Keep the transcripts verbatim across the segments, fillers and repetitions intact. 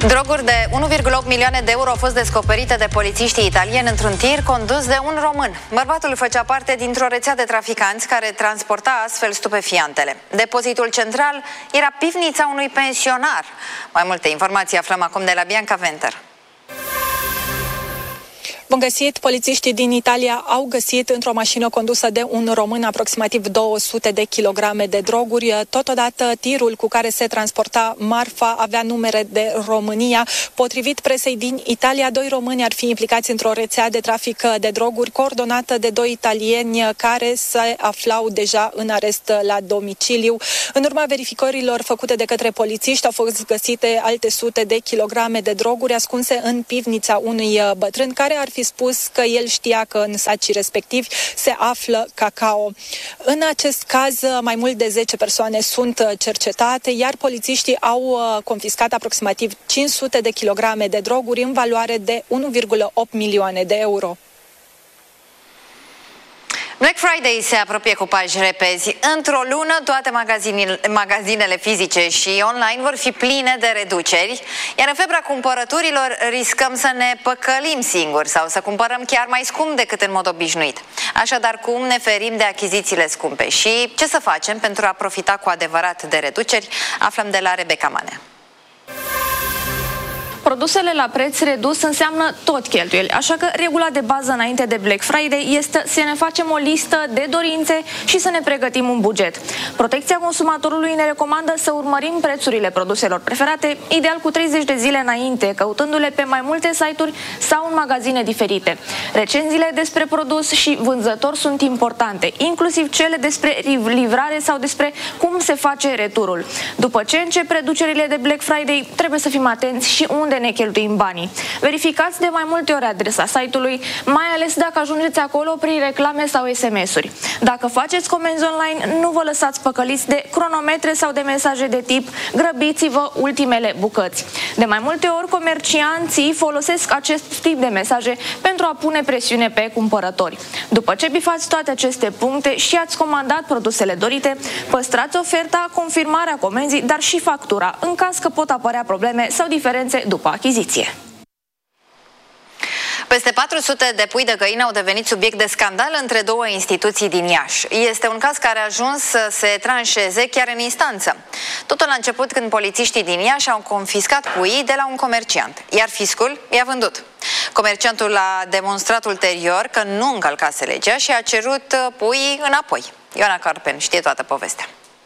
Droguri de unu virgulă opt milioane de euro au fost descoperite de polițiștii italieni într-un tir condus de un român. Bărbatul făcea parte dintr-o rețea de traficanți care transporta astfel stupefiantele. Depozitul central era pivnița unui pensionar. Mai multe informații aflăm acum de la Bianca Venter. Bun găsit! Polițiștii din Italia au găsit într-o mașină condusă de un român aproximativ două sute de kilograme de droguri. Totodată, tirul cu care se transporta marfa avea numere de România. Potrivit presei din Italia, doi români ar fi implicați într-o rețea de trafic de droguri coordonată de doi italieni care se aflau deja în arest la domiciliu. În urma verificărilor făcute de către polițiști, au fost găsite alte sute de kilograme de droguri ascunse în pivnița unui bătrân care ar fi spus că el știa că în sacii respectivi se află cacao. În acest caz, mai mult de zece persoane sunt cercetate, iar polițiștii au confiscat aproximativ cinci sute de kilograme de droguri în valoare de unu virgulă opt milioane de euro. Black Friday se apropie cu pași repezi. Într-o lună, toate magazinele, magazinele fizice și online vor fi pline de reduceri, iar în febra cumpărăturilor riscăm să ne păcălim singuri sau să cumpărăm chiar mai scump decât în mod obișnuit. Așadar, cum ne ferim de achizițiile scumpe și ce să facem pentru a profita cu adevărat de reduceri, aflăm de la Rebecca Manea. Produsele la preț redus înseamnă tot cheltuieli, așa că regula de bază înainte de Black Friday este să ne facem o listă de dorințe și să ne pregătim un buget. Protecția consumatorului ne recomandă să urmărim prețurile produselor preferate, ideal cu treizeci de zile înainte, căutându-le pe mai multe site-uri sau în magazine diferite. Recenziile despre produs și vânzător sunt importante, inclusiv cele despre livrare sau despre cum se face returul. După ce încep reducerile de Black Friday, trebuie să fim atenți și unde ne cheltuim banii. Verificați de mai multe ori adresa site-ului, mai ales dacă ajungeți acolo prin reclame sau S M S-uri. Dacă faceți comenzi online, nu vă lăsați păcăliți de cronometre sau de mesaje de tip grăbiți-vă ultimele bucăți. De mai multe ori, comercianții folosesc acest tip de mesaje pentru a pune presiune pe cumpărători. După ce bifați toate aceste puncte și ați comandat produsele dorite, păstrați oferta, confirmarea comenzii, dar și factura, în caz că pot apărea probleme sau diferențe după achiziție. Peste patru sute de pui de găină au devenit subiect de scandal între două instituții din Iași. Este un caz care a ajuns să se tranșeze chiar în instanță. Totul a început când polițiștii din Iași au confiscat puii de la un comerciant, iar fiscul i-a vândut. Comerciantul a demonstrat ulterior că nu încălcase legea și a cerut puii înapoi. Ioana Carpen știe toată povestea.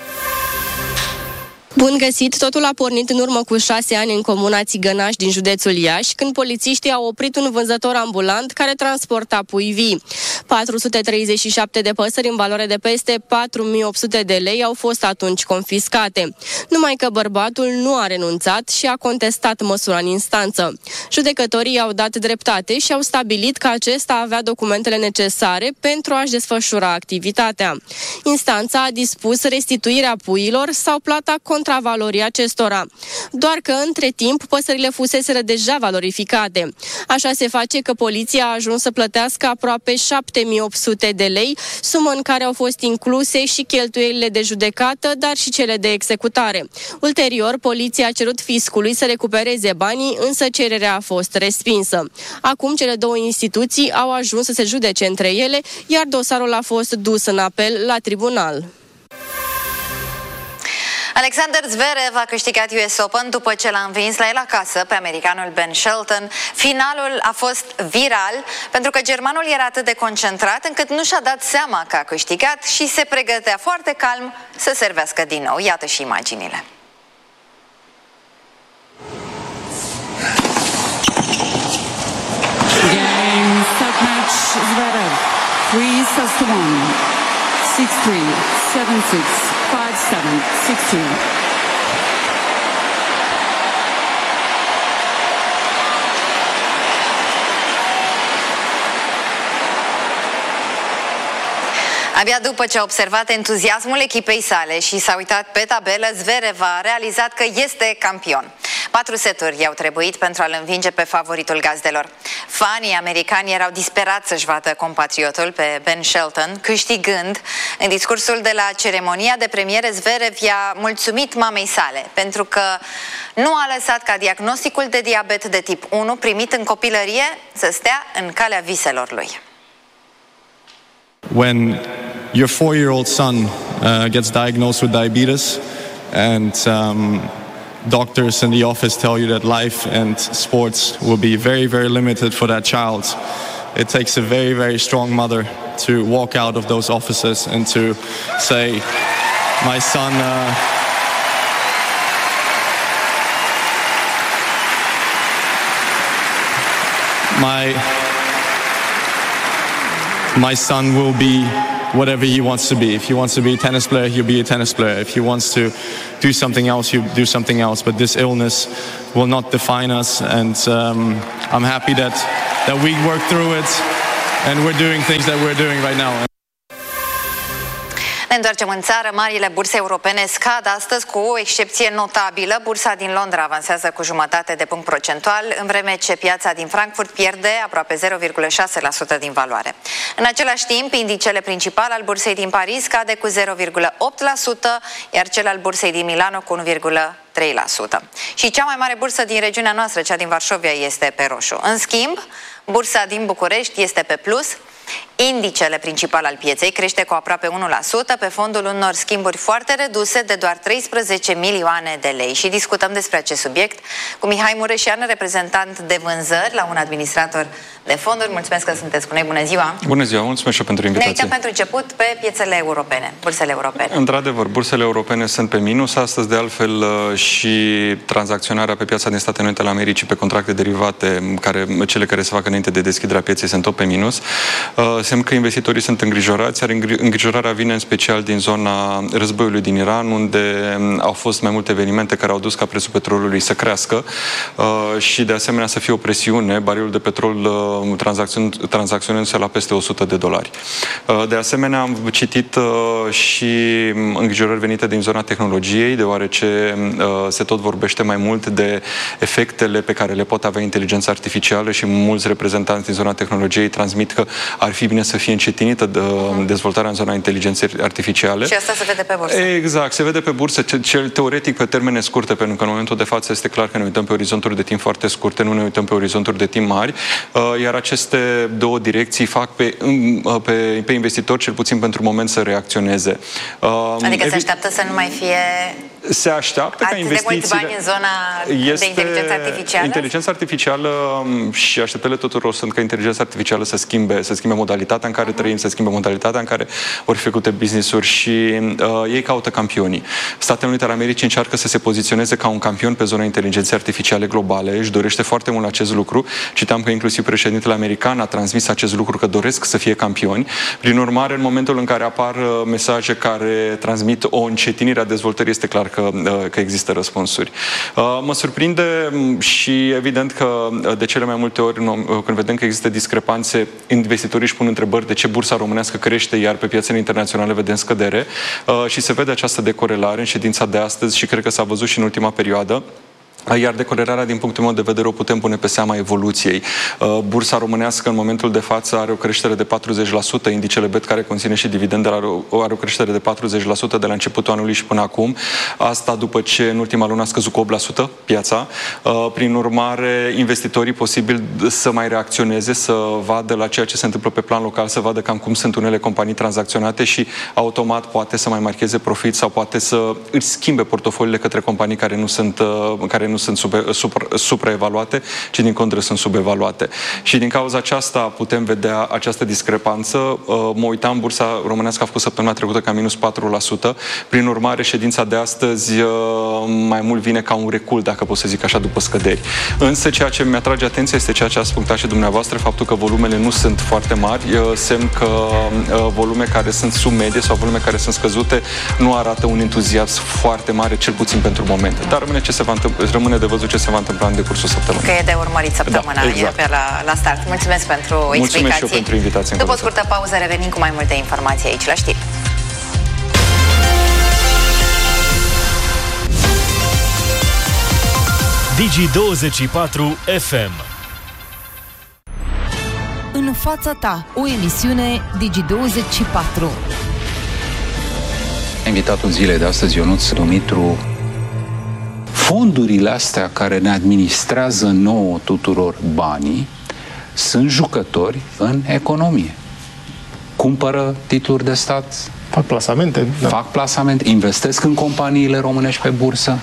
Bun găsit! Totul a pornit în urmă cu șase ani în comuna Țigănaș din județul Iași, când polițiștii au oprit un vânzător ambulant care transporta pui vii. patru sute treizeci și șapte de păsări în valoare de peste patru mii opt sute de lei au fost atunci confiscate. Numai că bărbatul nu a renunțat și a contestat măsura în instanță. Judecătorii au dat dreptate și au stabilit că acesta avea documentele necesare pentru a-și desfășura activitatea. Instanța a dispus restituirea puiilor sau plata contravalorii acestora. Doar că, între timp, păsările fuseseră deja valorificate. Așa se face că poliția a ajuns să plătească aproape șapte mii opt sute de lei, sumă în care au fost incluse și cheltuielile de judecată, dar și cele de executare. Ulterior, poliția a cerut fiscului să recupereze banii, însă cererea a fost respinsă. Acum, cele două instituții au ajuns să se judece între ele, iar dosarul a fost dus în apel la tribunal. Alexander Zverev a câștigat U S Open după ce l-a învins la el acasă pe americanul Ben Shelton. Finalul a fost viral pentru că germanul era atât de concentrat încât nu și-a dat seama că a câștigat și se pregătea foarte calm să servească din nou. Iată și imaginile. Game, set match, Zverev. three sets to one. six three, seven six. five seven, six two. Abia după ce a observat entuziasmul echipei sale și s-a uitat pe tabelă, Zverev a realizat că este campion. Patru seturi i-au trebuit pentru a-l învinge pe favoritul gazdelor. Fanii americani erau disperați să-și vadă compatriotul pe Ben Shelton câștigând. În discursul de la ceremonia de premiere, Zverev i-a mulțumit mamei sale pentru că nu a lăsat ca diagnosticul de diabet de tip unu primit în copilărie să stea în calea viselor lui. When your four-year-old son uh, gets diagnosed with diabetes and um, doctors in the office tell you that life and sports will be very, very limited for that child, it takes a very, very strong mother to walk out of those offices and to say, my son... Uh, my... My son will be whatever he wants to be. If he wants to be a tennis player, he'll be a tennis player. If he wants to do something else, he'll do something else. But this illness will not define us, and um, I'm happy that that we worked through it, and we're doing things that we're doing right now. Ne întoarcem în țară. Marile burse europene scad astăzi cu o excepție notabilă. Bursa din Londra avansează cu jumătate de punct procentual, în vreme ce piața din Frankfurt pierde aproape zero virgulă șase la sută din valoare. În același timp, indicele principal al bursei din Paris scade cu zero virgulă opt la sută, iar cel al bursei din Milano cu unu virgulă trei la sută. Și cea mai mare bursă din regiunea noastră, cea din Varșovia, este pe roșu. În schimb, bursa din București este pe plus. Indicele principal al pieței crește cu aproape unu la sută pe fondul unor schimburi foarte reduse de doar treisprezece milioane de lei. Și discutăm despre acest subiect cu Mihai Mureșan, reprezentant de vânzări la un administrator de fonduri. Mulțumesc că sunteți cu noi. Bună ziua! Bună ziua! Mulțumesc și eu pentru invitație. Ne uităm pentru început pe piețele europene, bursele europene. Într-adevăr, bursele europene sunt pe minus. Astăzi, de altfel, și tranzacționarea pe piața din Statele Unite ale Americii pe contracte derivate, care, cele care se fac înainte de deschiderea pieței, sunt tot pe minus. Semn că investitorii sunt îngrijorați, iar îngrijorarea vine în special din zona războiului din Iran, unde au fost mai multe evenimente care au dus ca prețul petrolului să crească și de asemenea să fie o presiune, barilul de petrol tranzacționându-se la peste o sută de dolari. De asemenea, am citit și îngrijorări venite din zona tehnologiei, deoarece se tot vorbește mai mult de efectele pe care le pot avea inteligența artificială și mulți reprezentanți din zona tehnologiei transmit că ar fi bine să fie încetinită de dezvoltarea în zona inteligenței artificiale. Și asta se vede pe bursă. Exact, se vede pe bursă, cel teoretic pe termene scurte, pentru că în momentul de față este clar că ne uităm pe orizonturi de timp foarte scurte, nu ne uităm pe orizonturi de timp mari, iar aceste două direcții fac pe, pe, pe investitori, cel puțin pentru moment, să reacționeze. Adică se așteaptă să nu mai fie... Se așteaptă ca investițiile... de mulți bani în zona este de inteligență artificială? Inteligența artificială și așteptările tuturor sunt ca inteligența artificială să schimbe, să schimbe modalitatea în care uh-huh. trăim, să schimbe modalitatea în care vor fi făcute business-uri și uh, ei caută campionii. Statele Unite ale Americii încearcă să se poziționeze ca un campion pe zona inteligenței artificiale globale, își dorește foarte mult acest lucru. Citeam că inclusiv președintele american a transmis acest lucru, că doresc să fie campioni. Prin urmare, în momentul în care apar mesaje care transmit o încetinire a dezvoltării, este clar că, că există răspunsuri. Mă surprinde și evident că de cele mai multe ori când vedem că există discrepanțe, investitorii își pun întrebări de ce bursa românească crește, iar pe piețele internaționale vedem scădere și se vede această decorelare în ședința de astăzi și cred că s-a văzut și în ultima perioadă. Iar decorelarea, din punctul meu de vedere, o putem pune pe seama evoluției. Bursa românească, în momentul de față, are o creștere de patruzeci la sută, indicele B E T, care conține și dividendele, are o, are o creștere de patruzeci la sută de la începutul anului și până acum. Asta după ce în ultima lună a scăzut cu opt la sută piața. Prin urmare, investitorii posibil să mai reacționeze, să vadă la ceea ce se întâmplă pe plan local, să vadă cam cum sunt unele companii tranzacționate și automat poate să mai marcheze profit sau poate să își schimbe portofoliile către companii care nu sunt, care nu sunt sub, supra, supraevaluate, ci din contră sunt subevaluate. Și din cauza aceasta putem vedea această discrepanță. Mă uitam, bursa românească a făcut săptămâna trecută ca minus patru la sută. Prin urmare, ședința de astăzi mai mult vine ca un recul, dacă pot să zic așa, după scăderi. Însă ceea ce mi-atrage atenția este ceea ce ați punctat și dumneavoastră, faptul că volumele nu sunt foarte mari, semn că volume care sunt sub medie sau volume care sunt scăzute nu arată un entuziasm foarte mare, cel puțin pentru moment. Dar rămâne ce se va întâmpla, rămâne de văzut ce se va întâmpla în decursul săptămânii. Că e de urmărit săptămâna, da, exact. E pe la, la start. Mulțumesc pentru Mulțumesc explicații. Și eu pentru invitație. După o scurtă pauză revenim cu mai multe informații aici la știri. Digi douăzeci și patru F M. În fața ta, o emisiune Digi douăzeci și patru. Invitatul zilei de astăzi, Ionuț Dumitru. Fondurile astea care ne administrează nouă tuturor banii sunt jucători în economie. Cumpără titluri de stat, fac plasamente, da. fac plasamente, investesc în companiile românești pe bursă.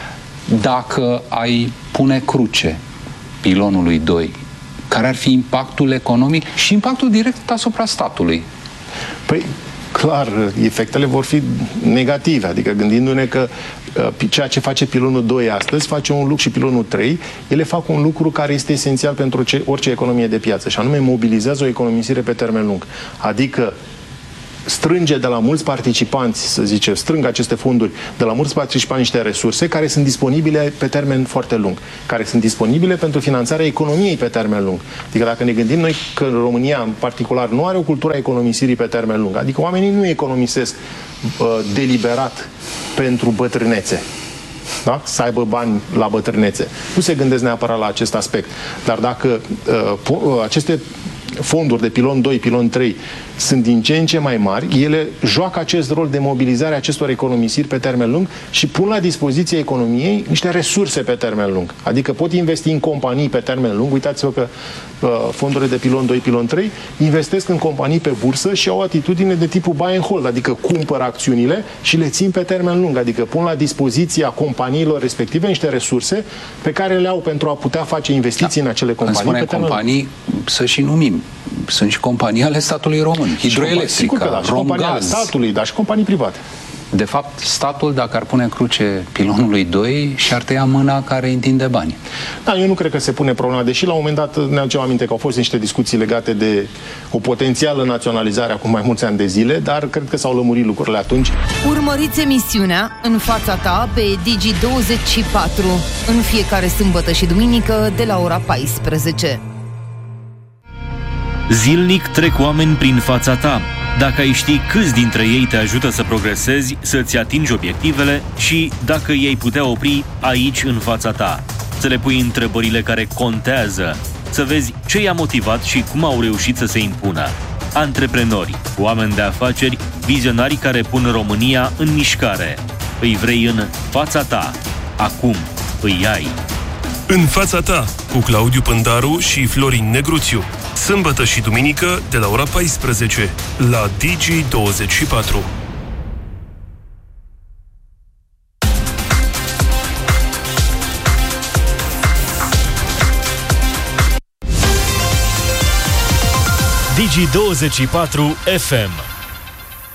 Dacă ai pune cruce pilonului doi, care ar fi impactul economic și impactul direct asupra statului? Păi, clar, efectele vor fi negative, adică gândindu-ne că uh, ceea ce face pilonul doi astăzi face un lucru și pilonul trei, ele fac un lucru care este esențial pentru ce, orice economie de piață, și anume mobilizează o economisire pe termen lung. Adică strânge de la mulți participanți, să zicem, strâng aceste fonduri de la mulți participanți niște resurse care sunt disponibile pe termen foarte lung, care sunt disponibile pentru finanțarea economiei pe termen lung. Adică dacă ne gândim noi că România, în particular, nu are o cultură a economisirii pe termen lung, adică oamenii nu economisesc uh, deliberat pentru bătrânețe, da? Să aibă bani la bătrânețe. Nu se gândesc neapărat la acest aspect. Dar dacă uh, aceste fonduri de pilon doi, pilon trei sunt din ce în ce mai mari, ele joacă acest rol de mobilizare a acestor economisiri pe termen lung și pun la dispoziție economiei niște resurse pe termen lung. Adică pot investi în companii pe termen lung. Uitați-vă că uh, fondurile de pilon doi, pilon trei investesc în companii pe bursă și au o atitudine de tipul buy and hold, adică cumpără acțiunile și le țin pe termen lung, adică pun la dispoziția companiilor respective niște resurse pe care le au pentru a putea face investiții da. în acele companii. Când spunem companii, să și numim. Sunt și companii ale statului român. Hidroelectrica, da, și companii ale statului, dar și companii private. De fapt, statul, dacă ar pune în cruce pilonului doi, și-ar tăia mâna care întinde bani. Da, eu nu cred că se pune problema, deși la un moment dat ne aducem aminte că au fost niște discuții legate de o potențială naționalizare acum mai mulți ani de zile, dar cred că s-au lămurit lucrurile atunci. Urmăriți emisiunea În fața ta pe Digi douăzeci și patru în fiecare sâmbătă și duminică de la ora paisprezece. Zilnic trec oameni prin fața ta. Dacă ai ști câți dintre ei te ajută să progresezi, să-ți atingi obiectivele și dacă i-ai putea opri aici în fața ta, să le pui întrebările care contează, să vezi ce i-a motivat și cum au reușit să se impună. Antreprenori, oameni de afaceri, vizionari care pun România în mișcare. Îi vrei în fața ta. Acum îi ai. În fața ta, cu Claudiu Pândaru și Florin Negruțiu. Sâmbătă și duminică de la ora paisprezece la Digi douăzeci și patru. Digi douăzeci și patru F M.